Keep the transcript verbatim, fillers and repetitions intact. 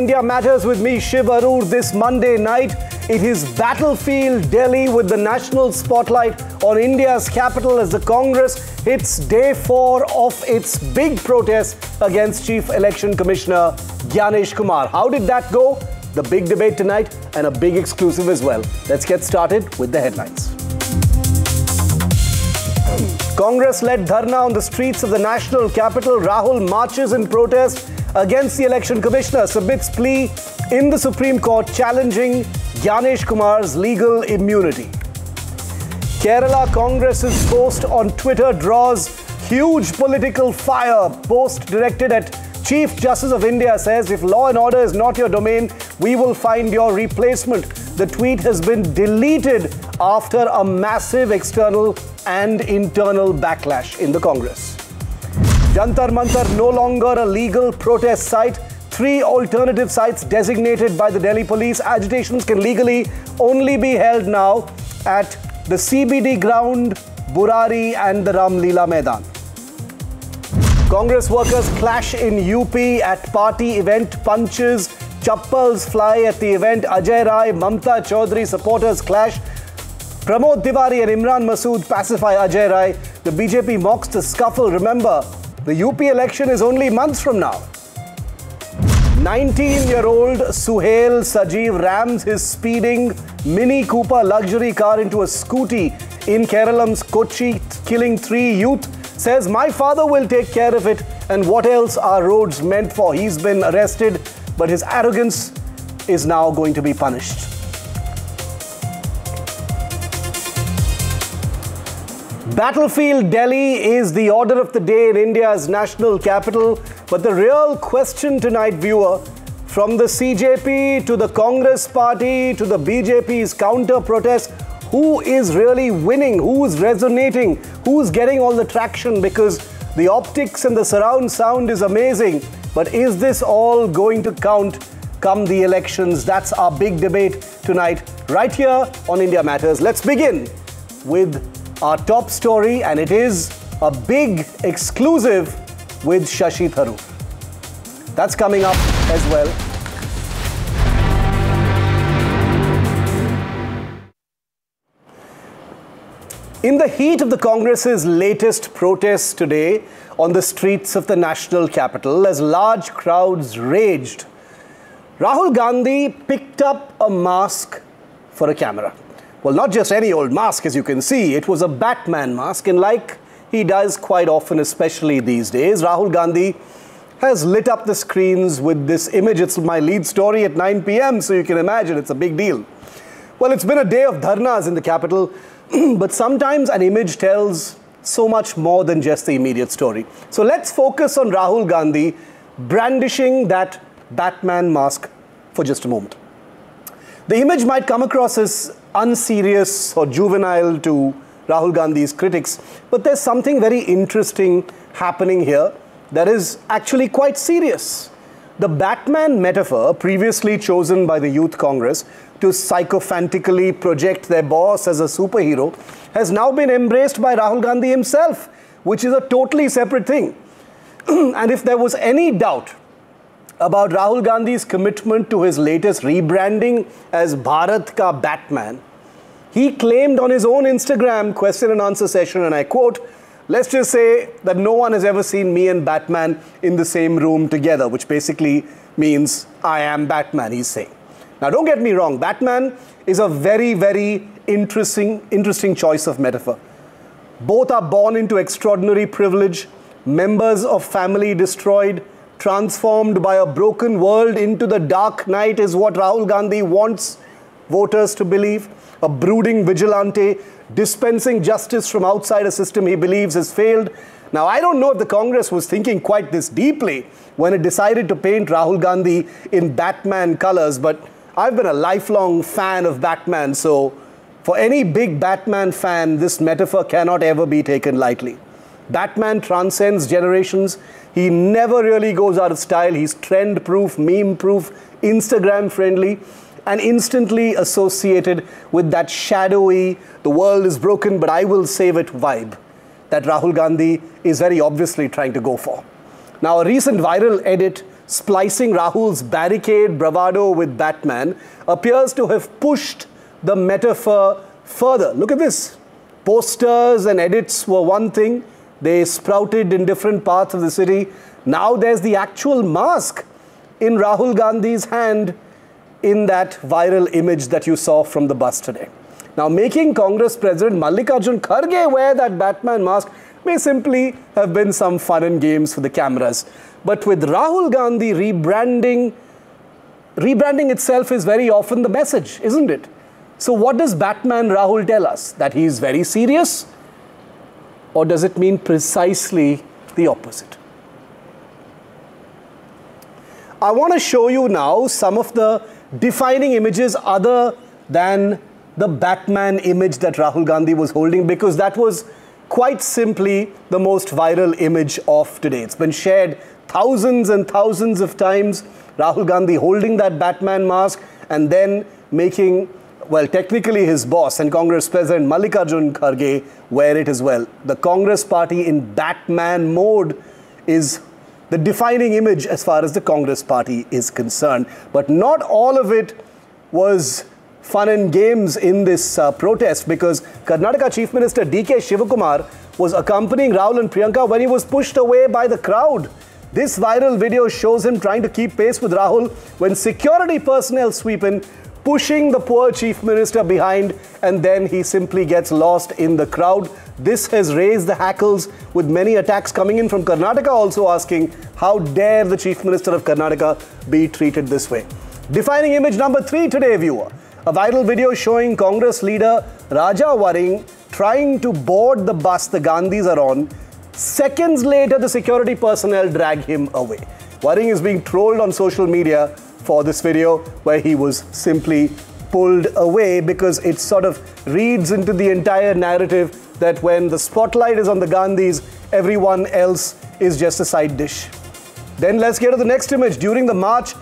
India Matters with me, Shiv Arur. This Monday night, it is Battlefield Delhi with the national spotlight on India's capital as the Congress hits day four of its big protest against Chief Election Commissioner Gyanesh Kumar. How did that go? The big debate tonight and a big exclusive as well. Let's get started with the headlines. Congress-led dharna on the streets of the national capital. Rahul marches in protest against the Election Commissioner, submits plea in the Supreme Court challenging Gyanesh Kumar's legal immunity. Kerala Congress's post on Twitter draws huge political fire. Post directed at Chief Justice of India says, if law and order is not your domain, we will find your replacement. The tweet has been deleted after a massive external and internal backlash in the Congress. Jantar Mantar no longer a legal protest site. Three alternative sites designated by the Delhi police. Agitations can legally only be held now at the C B D ground, Burari and the Ram Leela Maidan. Congress workers clash in U P at party event. Punches, chappals fly at the event. Ajay Rai, Mamta Chaudhary supporters clash. Pramod Tiwari and Imran Masood pacify Ajay Rai. The B J P mocks the scuffle. Remember, the U P election is only months from now. nineteen-year-old Suhail Sajeev rams his speeding Mini Cooper luxury car into a scooty in Keralam's Kochi, killing three youth. Says, my father will take care of it, and what else are roads meant for? He's been arrested, but his arrogance is now going to be punished. Battlefield Delhi is the order of the day in India's national capital. But the real question tonight, viewer, from the C J P to the Congress party to the B J P's counter-protest, who is really winning? Who's resonating? Who's getting all the traction? Because the optics and the surround sound is amazing. But is this all going to count come the elections? That's our big debate tonight, right here on India Matters. Let's begin with our top story, and it is a big exclusive with Shashi Tharoor. That's coming up as well. In the heat of the Congress's latest protests today on the streets of the national capital, as large crowds raged, Rahul Gandhi picked up a mask for a camera. Well, not just any old mask, as you can see. It was a Batman mask, and like he does quite often, especially these days, Rahul Gandhi has lit up the screens with this image. It's my lead story at nine p m, so you can imagine it's a big deal. Well, it's been a day of dharnas in the capital, but sometimes an image tells so much more than just the immediate story. So let's focus on Rahul Gandhi brandishing that Batman mask for just a moment. The image might come across as unserious or juvenile to Rahul Gandhi's critics, but there's something very interesting happening here that is actually quite serious. The Batman metaphor, previously chosen by the Youth Congress to sycophantically project their boss as a superhero, has now been embraced by Rahul Gandhi himself, which is a totally separate thing. And if there was any doubt about Rahul Gandhi's commitment to his latest rebranding as Bharat Ka Batman, he claimed on his own Instagram question and answer session, and I quote, let's just say that no one has ever seen me and Batman in the same room together, which basically means I am Batman, he's saying. Now, don't get me wrong, Batman is a very, very interesting, interesting choice of metaphor. Both are born into extraordinary privilege, members of family destroyed, transformed by a broken world into the dark night is what Rahul Gandhi wants voters to believe. A brooding vigilante dispensing justice from outside a system he believes has failed. Now, I don't know if the Congress was thinking quite this deeply when it decided to paint Rahul Gandhi in Batman colors, but I've been a lifelong fan of Batman, so for any big Batman fan, this metaphor cannot ever be taken lightly. Batman transcends generations. He never really goes out of style. He's trend-proof, meme-proof, Instagram-friendly, and instantly associated with that shadowy, the world is broken, but I will save it vibe that Rahul Gandhi is very obviously trying to go for. Now, a recent viral edit splicing Rahul's barricade bravado with Batman appears to have pushed the metaphor further. Look at this. Posters and edits were one thing. They sprouted in different parts of the city. Now there's the actual mask in Rahul Gandhi's hand in that viral image that you saw from the bus today. Now, making Congress President Mallikarjun Kharge wear that Batman mask may simply have been some fun and games for the cameras. But with Rahul Gandhi, rebranding, rebranding itself is very often the message, isn't it? So what does Batman Rahul tell us? That he is very serious? Or does it mean precisely the opposite? I want to show you now some of the defining images other than the Batman image that Rahul Gandhi was holding, because that was quite simply the most viral image of today. It's been shared thousands and thousands of times. Rahul Gandhi holding that Batman mask and then making, well, technically his boss and Congress President Mallikarjun Kharge wear it as well. The Congress party in Batman mode is the defining image as far as the Congress party is concerned. But not all of it was fun and games in this uh, protest, because Karnataka Chief Minister D K Shivakumar was accompanying Rahul and Priyanka when he was pushed away by the crowd. This viral video shows him trying to keep pace with Rahul when security personnel sweep in, pushing the poor Chief Minister behind, and then he simply gets lost in the crowd. This has raised the hackles, with many attacks coming in from Karnataka also asking, how dare the Chief Minister of Karnataka be treated this way? Defining image number three today, viewer. A viral video showing Congress leader Raja Waring trying to board the bus the Gandhis are on. Seconds later, the security personnel drag him away. Waring is being trolled on social media for this video, where he was simply pulled away, because it sort of reads into the entire narrative that when the spotlight is on the Gandhis, everyone else is just a side dish. Then let's get to the next image. During the march,